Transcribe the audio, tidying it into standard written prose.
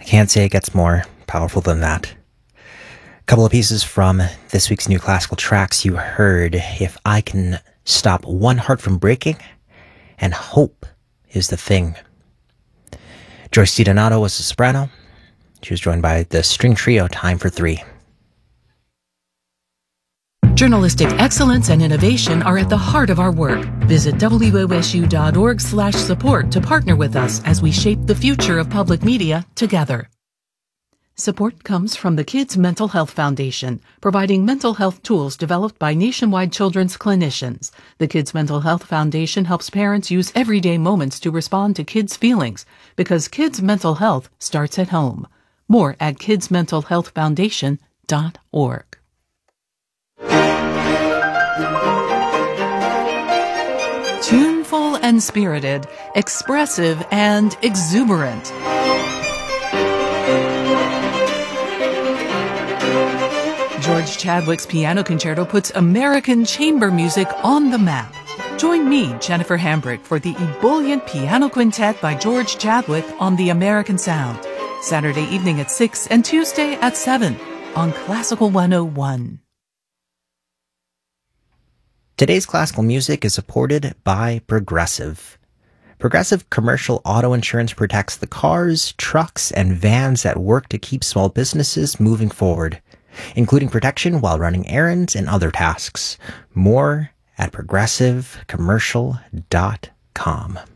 Can't say it gets more powerful than that. A couple of pieces from this week's New Classical Tracks. You heard If I Can Stop One Heart from Breaking, and Hope is the Thing. Joyce DiDonato was the soprano. She was joined by the string trio Time for Three. Journalistic excellence and innovation are at the heart of our work. Visit wosu.org/support to partner with us as we shape the future of public media together. Support comes from the Kids Mental Health Foundation, providing mental health tools developed by nationwide children's clinicians. The Kids Mental Health Foundation helps parents use everyday moments to respond to kids' feelings, because kids' mental health starts at home. More at kidsmentalhealthfoundation.org. Tuneful and spirited, expressive and exuberant. George Chadwick's piano concerto puts American chamber music on the map. Join me, Jennifer Hambrick, for the ebullient piano quintet by George Chadwick on The American Sound, Saturday evening at 6 and Tuesday at 7 on Classical 101. Today's classical music is supported by Progressive. Progressive Commercial Auto Insurance protects the cars, trucks, and vans that work to keep small businesses moving forward, including protection while running errands and other tasks. More at progressivecommercial.com.